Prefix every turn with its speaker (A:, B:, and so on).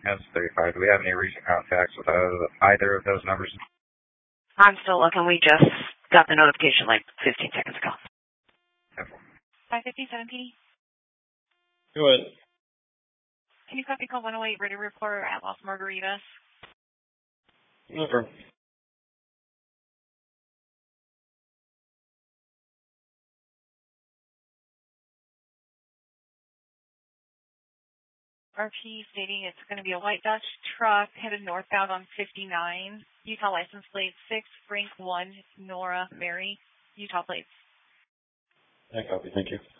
A: S35. Do we have any recent contacts with either of those numbers?
B: I'm still looking. We just got the notification like 15 seconds ago.
C: 557 PD.
D: Go ahead.
C: Can you copy call 108 ready report at Las Margaritas?
D: Never.
C: RP stating it's going to be a white Dodge truck headed northbound on 59. Utah license plate 6, Frank 1, Nora, Mary, Utah plates.
D: I copy. Thank you.